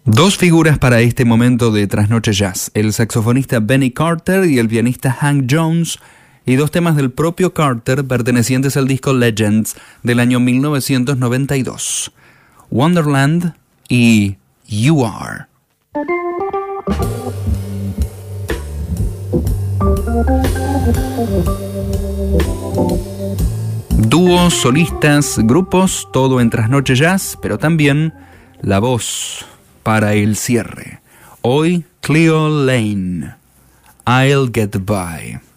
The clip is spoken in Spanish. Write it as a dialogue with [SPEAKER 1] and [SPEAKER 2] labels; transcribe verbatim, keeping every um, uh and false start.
[SPEAKER 1] Dos figuras para este momento de Trasnoche Jazz, el saxofonista Benny Carter y el pianista Hank Jones, y dos temas del propio Carter pertenecientes al disco Legends del año mil novecientos noventa y dos, Wonderland y You Are. Dúos, solistas, grupos, todo en Trasnoche Jazz, pero también la voz para el cierre. Hoy, Cleo Lane, I'll Get By.